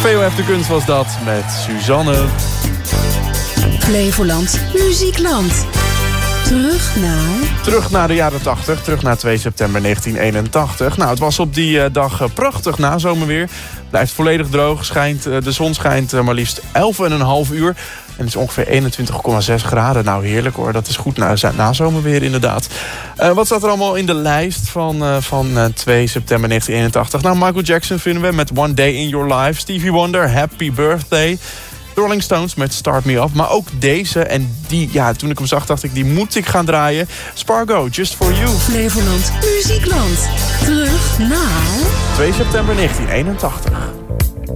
VOF de Kunst was dat met Suzanne. Flevoland Muziekland. Terug naar de jaren 80, terug naar 2 september 1981. Nou, het was op die dag prachtig nazomerweer. Blijft volledig droog, de zon schijnt maar liefst 11,5 uur. En het is ongeveer 21,6 graden. Nou, heerlijk hoor, dat is goed nazomerweer inderdaad. Wat staat er allemaal in de lijst van 2 september 1981? Nou, Michael Jackson vinden we met One Day in Your Life. Stevie Wonder, Happy Birthday. The Rolling Stones met Start Me Up. Maar ook deze, en die, ja, toen ik hem zag, dacht ik, die moet ik gaan draaien. Spargo, Just For You. Flevoland Muziekland. Terug naar 2 september 1981.